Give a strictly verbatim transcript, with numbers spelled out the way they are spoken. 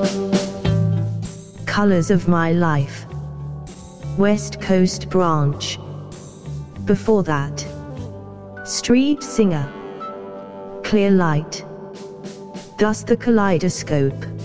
Colors of My Life, West Coast Branch. Before that, Street Singer, Clear Light, Dust the Kaleidoscope.